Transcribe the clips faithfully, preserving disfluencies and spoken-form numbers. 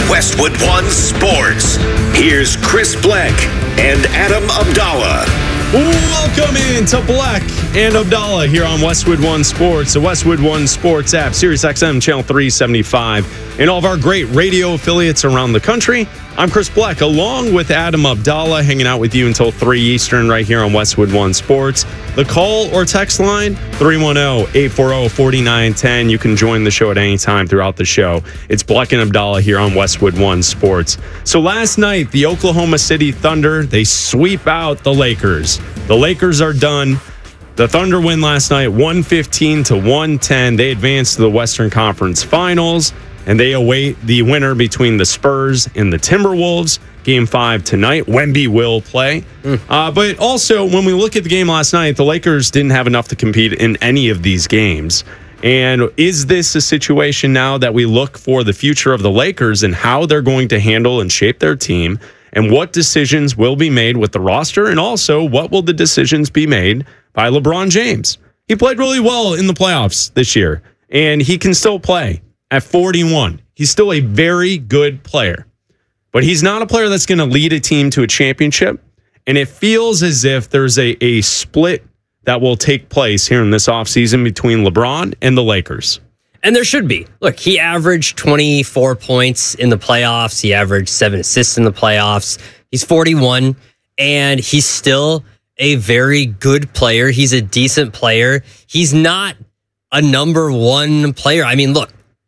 Westwood One Sports. Here's Chris Bleck and Adam Abdallah. Welcome in to Bleck and Abdallah here on Westwood One Sports, the Westwood One Sports app, Sirius X M Channel three seventy-five, and all of our great radio affiliates around the country. I'm Chris Bleck, along with Adam Abdallah, hanging out with you until three Eastern right here on Westwood One Sports. The call or text line, three one zero, eight four zero, four nine one zero. You can join the show at any time throughout the show. It's Bleck and Abdallah here on Westwood One Sports. So last night, the Oklahoma City Thunder, they sweep out the Lakers. The Lakers are done. The Thunder win last night, one fifteen to one ten. They advance to the Western Conference Finals, and they await the winner between the Spurs and the Timberwolves. Game five tonight. Wemby will play. Mm. Uh, but also, when we look at the game last night, the Lakers didn't have enough to compete in any of these games. And is this a situation now that we look for the future of the Lakers and how they're going to handle and shape their team, and what decisions will be made with the roster, and also what will the decisions be made by LeBron James? He played really well in the playoffs this year, and he can still play at forty-one. He's still a very good player, but he's not a player that's going to lead a team to a championship, and it feels as if there's a, a split that will take place here in this offseason between LeBron and the Lakers. And there should be. Look, he averaged twenty-four points in the playoffs. He averaged seven assists in the playoffs. He's forty-one, and he's still a very good player. He's a decent player. He's not a number one player. I mean, look,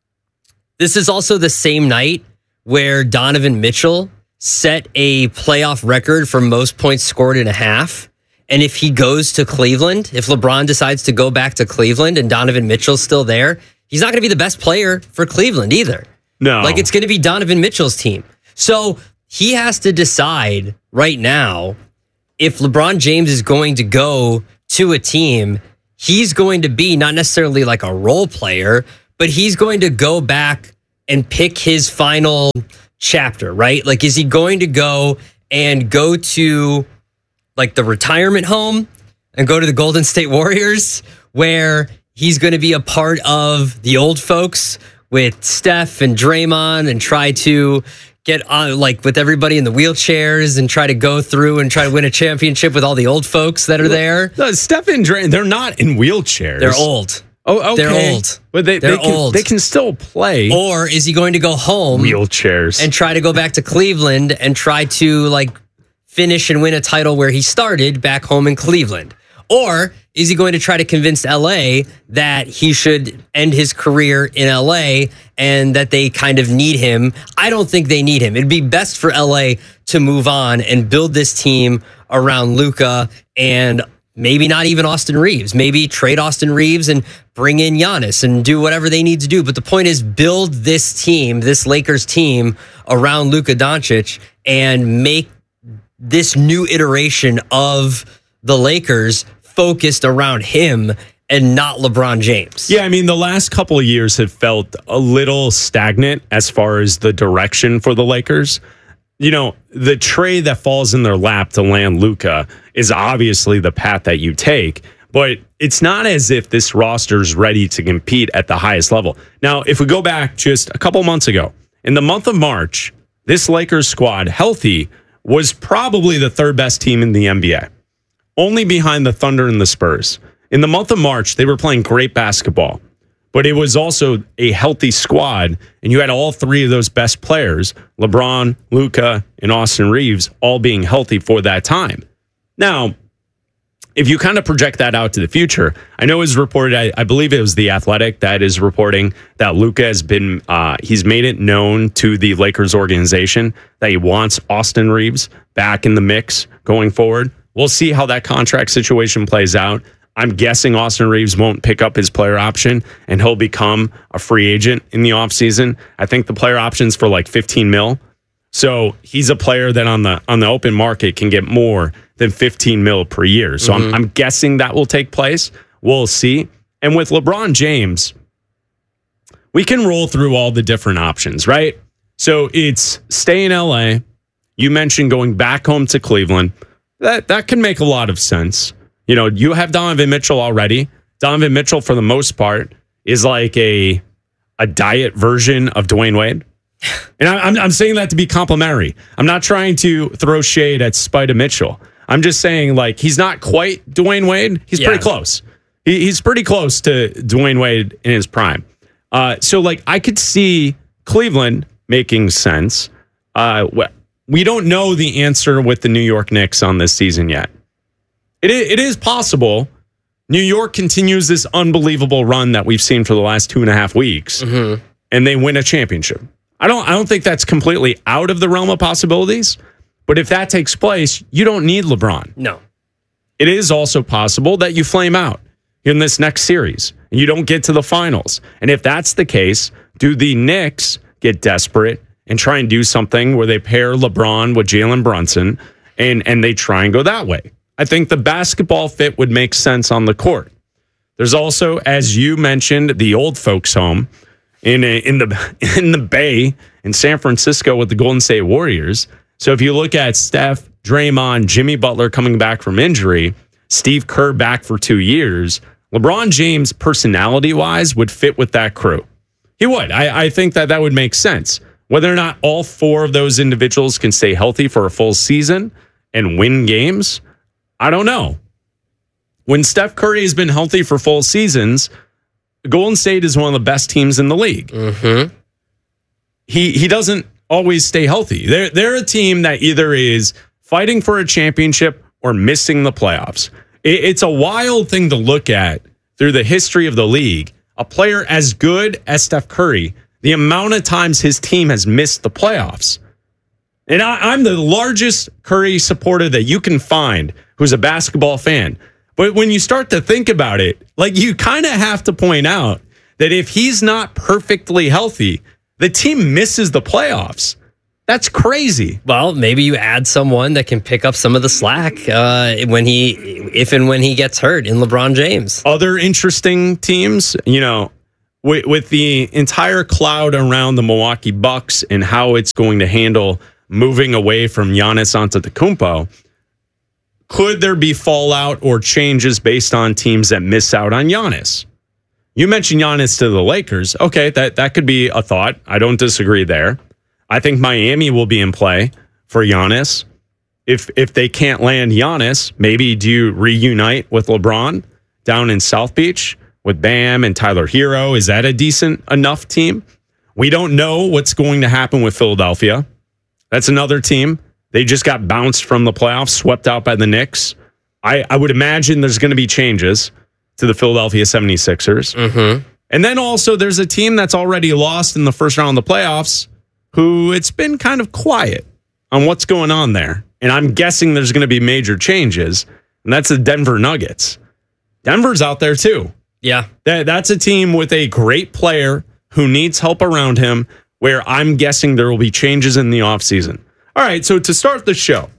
this is also the same night where Donovan Mitchell set a playoff record for most points scored in a half. And if he goes to Cleveland, if LeBron decides to go back to Cleveland and Donovan Mitchell's still there, he's not going to be the best player for Cleveland either. No. Like, it's going to be Donovan Mitchell's team. So he has to decide right now if LeBron James is going to go to a team, he's going to be not necessarily like a role player, but he's going to go back and pick his final chapter, right? Like, is he going to go and go to like the retirement home and go to the Golden State Warriors, where he's going to be a part of the old folks with Steph and Draymond and try to get on like with everybody in the wheelchairs and try to go through and try to win a championship with all the old folks that are there? No, Steph and Draymond, they're not in wheelchairs. They're old. Oh, okay. They're old. But they, They're they can, old. They can still play. Or is he going to go home wheelchairs and try to go back to Cleveland and try to like finish and win a title where he started back home in Cleveland? Or is he going to try to convince L A that he should end his career in L A and that they kind of need him? I don't think they need him. It'd be best for L A to move on and build this team around Luka and maybe not even Austin Reeves. Maybe trade Austin Reeves and bring in Giannis and do whatever they need to do. But the point is, build this team, this Lakers team, around Luka Doncic and make this new iteration of the Lakers focused around him and not LeBron James. Yeah, I mean, the last couple of years have felt a little stagnant as far as the direction for the Lakers. You know, the trade that falls in their lap to land Luka is obviously the path that you take, but it's not as if this roster is ready to compete at the highest level. Now, if we go back just a couple months ago, in the month of March, this Lakers squad, healthy, was probably the third best team in the N B A, only behind the Thunder and the Spurs. In the month of March, they were playing great basketball, but it was also a healthy squad, and you had all three of those best players, LeBron, Luka, and Austin Reeves, all being healthy for that time. Now, if you kind of project that out to the future, I know it was reported, I, I believe it was The Athletic that is reporting that Luka has been, uh, he's made it known to the Lakers organization that he wants Austin Reeves back in the mix going forward. We'll see how that contract situation plays out. I'm guessing Austin Reeves won't pick up his player option and he'll become a free agent in the offseason. I think the player option's for like fifteen mil. So he's a player that on the on the open market can get more than fifteen mil per year. So mm-hmm. I'm, I'm guessing that will take place. We'll see. And with LeBron James, we can roll through all the different options, right? So it's stay in L A. You mentioned going back home to Cleveland. That that can make a lot of sense. You know, you have Donovan Mitchell already. Donovan Mitchell, for the most part, is like a a diet version of Dwayne Wade. And I, I'm, I'm saying that to be complimentary. I'm not trying to throw shade at Spida Mitchell. I'm just saying, like, he's not quite Dwayne Wade. He's yeah. pretty close. He, he's pretty close to Dwayne Wade in his prime. Uh, so, like, I could see Cleveland making sense. Uh, we don't know the answer with the New York Knicks on this season yet. It, it is possible New York continues this unbelievable run that we've seen for the last two and a half weeks, mm-hmm. and they win a championship. I don't I don't think that's completely out of the realm of possibilities, but if that takes place, you don't need LeBron. No. It is also possible that you flame out in this next series and you don't get to the finals. And if that's the case, do the Knicks get desperate and try and do something where they pair LeBron with Jalen Brunson and, and they try and go that way? I think the basketball fit would make sense on the court. There's also, as you mentioned, the old folks' home in a, in the in the Bay in San Francisco with the Golden State Warriors. So if you look at Steph, Draymond, Jimmy Butler coming back from injury, Steve Kerr back for two years, LeBron James, personality-wise, would fit with that crew. He would. I, I think that that would make sense. Whether or not all four of those individuals can stay healthy for a full season and win games, I don't know. When Steph Curry has been healthy for full seasons, Golden State is one of the best teams in the league. Mm-hmm. He he doesn't always stay healthy. They're, they're a team that either is fighting for a championship or missing the playoffs. It, it's a wild thing to look at through the history of the league. A player as good as Steph Curry, the amount of times his team has missed the playoffs. And I, I'm the largest Curry supporter that you can find who's a basketball fan. But when you start to think about it, like, you kind of have to point out that if he's not perfectly healthy, the team misses the playoffs. That's crazy. Well, maybe you add someone that can pick up some of the slack uh, when he, if and when he gets hurt in LeBron James. Other interesting teams, you know, with, with the entire cloud around the Milwaukee Bucks and how it's going to handle moving away from Giannis Antetokounmpo, could there be fallout or changes based on teams that miss out on Giannis? You mentioned Giannis to the Lakers. Okay, that, that could be a thought. I don't disagree there. I think Miami will be in play for Giannis. If if they can't land Giannis, maybe do you reunite with LeBron down in South Beach with Bam and Tyler Hero? Is that a decent enough team? We don't know what's going to happen with Philadelphia. That's another team. They just got bounced from the playoffs, swept out by the Knicks. I, I would imagine there's going to be changes to the Philadelphia seventy-sixers. Mm-hmm. And then also there's a team that's already lost in the first round of the playoffs who it's been kind of quiet on what's going on there. And I'm guessing there's going to be major changes, and that's the Denver Nuggets. Denver's out there too. Yeah. That, that's a team with a great player who needs help around him, where I'm guessing there will be changes in the offseason. All right, so to start the show,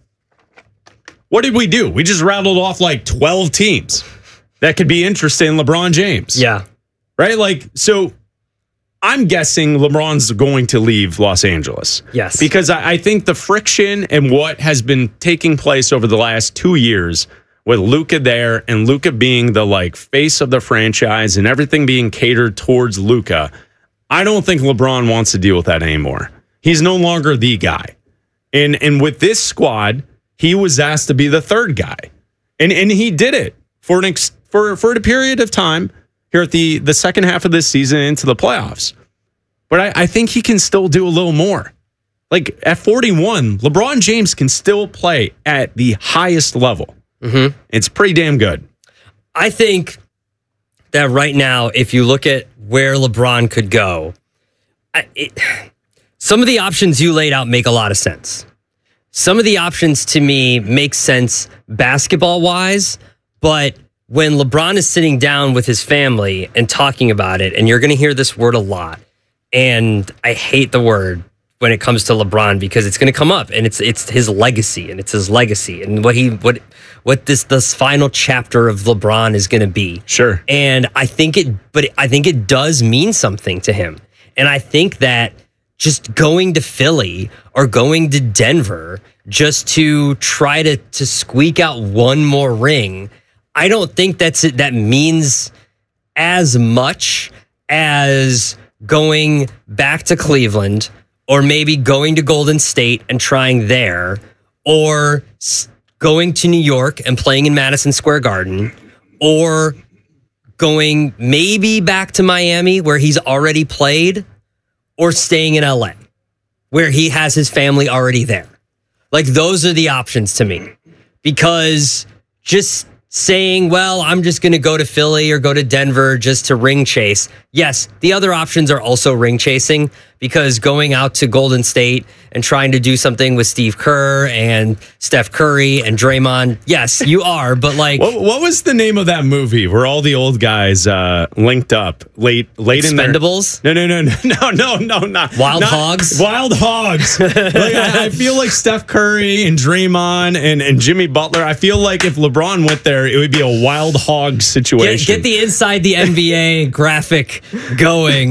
what did we do? We just rattled off like twelve teams that could be interested in LeBron James. Yeah. Right? Like, so I'm guessing LeBron's going to leave Los Angeles. Yes. Because I, I think the friction and what has been taking place over the last two years with Luka there and Luka being the like face of the franchise and everything being catered towards Luka, I don't think LeBron wants to deal with that anymore. He's no longer the guy. And and with this squad, he was asked to be the third guy. And and he did it for an ex, for for a period of time here at the, the second half of this season into the playoffs. But I, I think he can still do a little more. Like at forty-one, LeBron James can still play at the highest level. Mm-hmm. It's pretty damn good. I think that right now, if you look at where LeBron could go, I, it, some of the options you laid out make a lot of sense. Some of the options to me make sense basketball-wise, but when LeBron is sitting down with his family and talking about it, and you're going to hear this word a lot, and I hate the word when it comes to LeBron because it's going to come up, and it's it's his legacy, and it's his legacy, and what he what what this this final chapter of LeBron is going to be. Sure. And I think it, but I think it does mean something to him, and I think that just going to Philly or going to Denver just to try to to squeak out one more ring, I don't think that's it. That means as much as going back to Cleveland or maybe going to Golden State and trying there, or s- going to New York and playing in Madison Square Garden, or going maybe back to Miami where he's already played, or staying in L A where he has his family already there. Like, those are the options to me, because just saying, well, I'm just going to go to Philly or go to Denver just to ring chase. Yes, the other options are also ring chasing, because going out to Golden State and trying to do something with Steve Kerr and Steph Curry and Draymond, yes, you are. But like, what, what was the name of that movie where all the old guys uh, linked up late, late in their... Expendables? No, no, no, no, no, no, not Wild not, Hogs? Wild Hogs. Like, I, I feel like Steph Curry and Draymond and, and Jimmy Butler. I feel like if LeBron went there, it would be a Wild Hog situation. Get, get the Inside the N B A graphic going.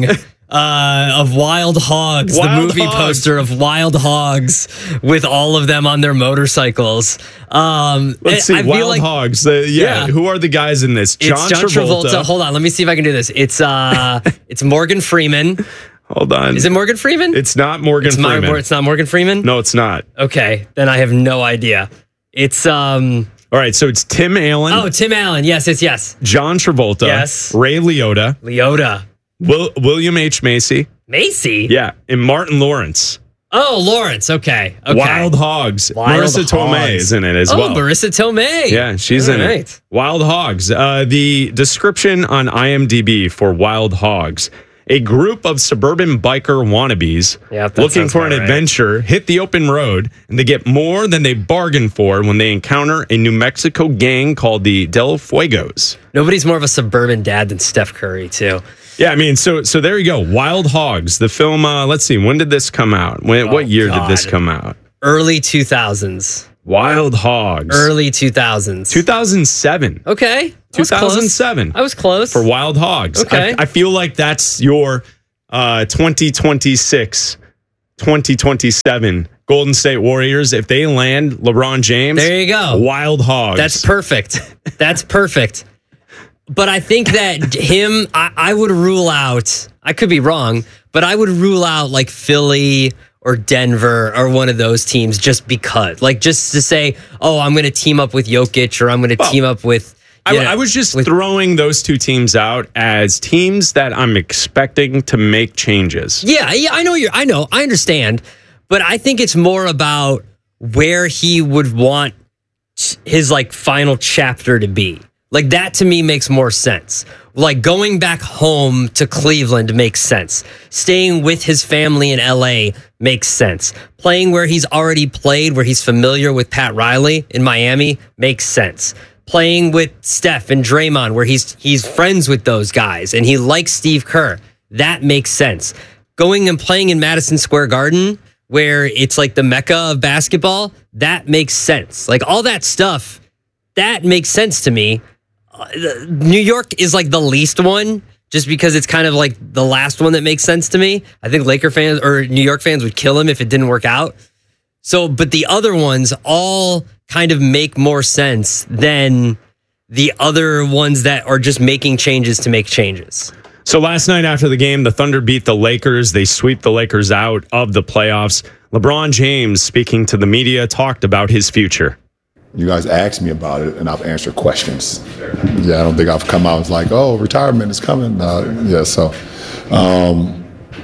Uh, of Wild Hogs, Wild the movie Hogs. poster of Wild Hogs with all of them on their motorcycles. Um, Let's see, I feel Wild like, Hogs. The, yeah, Yeah. who are the guys in this? John, it's John Travolta. Travolta. Hold on, let me see if I can do this. It's uh, it's Morgan Freeman. Hold on. Is it Morgan Freeman? It's not Morgan It's, my, Freeman. it's not Morgan Freeman. No, it's not. Okay, then I have no idea. It's um. All right, so it's Tim Allen, Oh, Tim Allen. Yes, it's yes. John Travolta, Yes. Ray Liotta, Leota. Will, William H. Macy, Macy. yeah, and Martin Lawrence. Oh, Lawrence. Okay. Okay. Wild Hogs. Wild Marissa Tomei Hogs. is in it as oh, well. Marissa Tomei. Yeah, she's All in right. it. Wild Hogs. Uh, the description on IMDb for Wild Hogs: a group of suburban biker wannabes Yeah, that looking sounds for an about right. adventure hit the open road, and they get more than they bargained for when they encounter a New Mexico gang called the Del Fuegos. Nobody's more of a suburban dad than Steph Curry, too. Yeah, I mean, so so there you go. Wild Hogs, the film. Uh, let's see, when did this come out? When, Oh, what year did this God. come out? Early two thousands. Wild Hogs, Early two thousands. two thousand seven. Okay. I was two thousand close. seven. I was close. For Wild Hogs. Okay. I, I feel like that's your uh, twenty twenty-six, twenty twenty-seven Golden State Warriors. If they land LeBron James, There you go. Wild Hogs. That's perfect. That's perfect. But I think that him, I, I would rule out, I could be wrong, but I would rule out like Philly or Denver or one of those teams just because. Like, just to say, oh, I'm going to team up with Jokic or I'm going to Well, team up with. I, you know, I was just with- throwing those two teams out as teams that I'm expecting to make changes. Yeah, yeah, I know you're, I know, I understand. But I think it's more about where he would want his like final chapter to be. Like, that to me makes more sense. Like, going back home to Cleveland makes sense. Staying with his family in L A makes sense. Playing where he's already played, where he's familiar with Pat Riley in Miami, makes sense. Playing with Steph and Draymond, where he's he's friends with those guys and he likes Steve Kerr, that makes sense. Going and playing in Madison Square Garden, where it's like the mecca of basketball, that makes sense. Like, all that stuff, that makes sense to me. Uh, New York is like the least one, just because it's kind of like the last one that makes sense to me. I think Laker fans or New York fans would kill him if it didn't work out. So, but the other ones all kind of make more sense than the other ones that are just making changes to make changes. So last night after the game, the Thunder beat the Lakers. They sweep the Lakers out of the playoffs. LeBron James, speaking to the media, talked about his future. You guys asked me about it, and I've answered questions. Yeah, I don't think I've come out and like, oh, retirement is coming. Uh, yeah, so, um,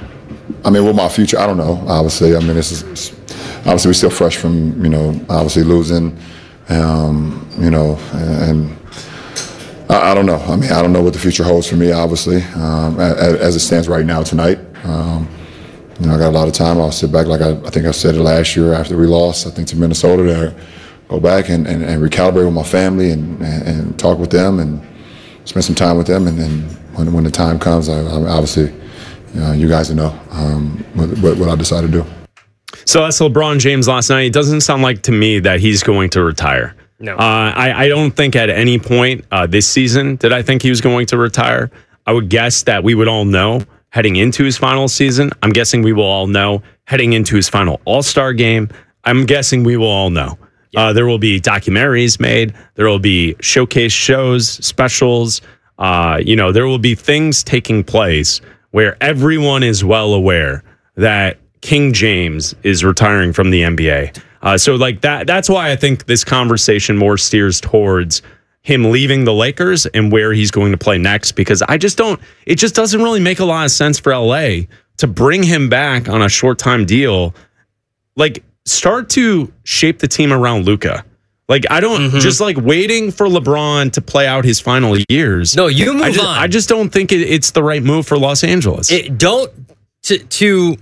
I mean, what my future, I don't know, obviously. I mean, this is, obviously, we're still fresh from, you know, obviously losing, um, you know, and I, I don't know. I mean, I don't know what the future holds for me, obviously, um, as, as it stands right now tonight. Um, you know, I got a lot of time. I'll sit back, like I, I think I said it last year after we lost, I think, to Minnesota there. Go back and, and, and recalibrate with my family and, and, and talk with them and spend some time with them. And then when, when the time comes, I, I obviously, you know, you guys will know um, what, what I decide to do. So that's LeBron James last night. It doesn't sound like to me that he's going to retire. No. Uh, I, I don't think at any point uh, this season did I think he was going to retire. I would guess that we would all know heading into his final season. I'm guessing we will all know heading into his final All-Star game. I'm guessing we will all know. Uh, there will be documentaries made. There will be showcase shows, specials. Uh, you know, there will be things taking place where everyone is well aware that King James is retiring from the N B A. Uh, so like that, that's why I think this conversation more steers towards him leaving the Lakers and where he's going to play next, because I just don't, it just doesn't really make a lot of sense for L A to bring him back on a short time deal. Like, start to shape the team around Luka. Like, I don't mm-hmm. just like waiting for LeBron to play out his final years. No, you move I just, on. I just don't think it, it's the right move for Los Angeles. It, don't to to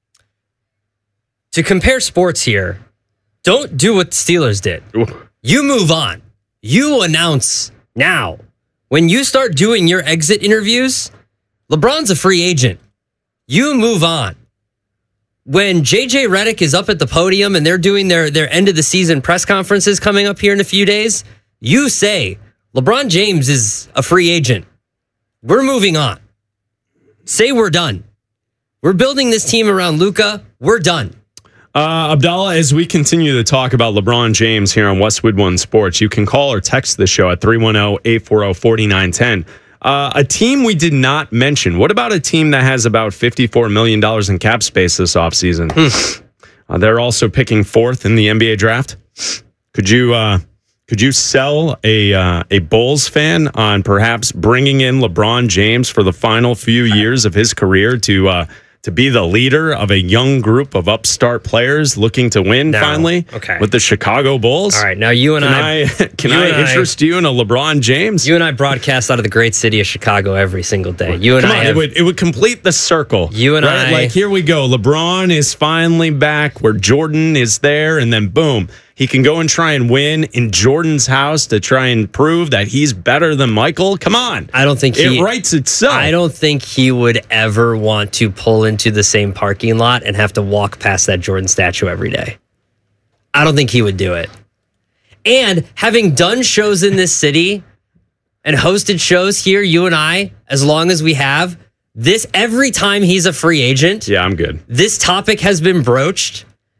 to compare sports here. Don't do what the Steelers did. You move on. You announce now. When you start doing your exit interviews, LeBron's a free agent. You move on. When J J Redick is up at the podium and they're doing their, their end of the season press conferences coming up here in a few days, you say, LeBron James is a free agent. We're moving on. Say we're done. We're building this team around Luka. We're done. Uh, Abdallah, as we continue to talk about LeBron James here on Westwood One Sports, you can call or text the show at three one zero, eight four zero, four nine one zero. Uh, a team we did not mention. What about a team that has about fifty-four million dollars in cap space this offseason? Hmm. Uh, they're also picking fourth in the N B A draft. Could you uh, could you sell a uh, a Bulls fan on perhaps bringing in LeBron James for the final few years of his career to uh, to be the leader of a young group of upstart players looking to win no. finally okay. with the Chicago Bulls? All right, now you and can I, I can I interest I, you in a LeBron James? You and I broadcast out of the great city of Chicago every single day. You and Come I on, have, it would it would complete the circle. You and right? I, like here we go. LeBron is finally back where Jordan is there, and then boom, he can go and try and win in Jordan's house to try and prove that he's better than Michael. Come on. I don't think he... It writes itself. I don't think he would ever want to pull into the same parking lot and have to walk past that Jordan statue every day. I don't think he would do it. And having done shows in this city and hosted shows here, you and I, as long as we have, this every time he's a free agent... Yeah, I'm good. This topic has been broached.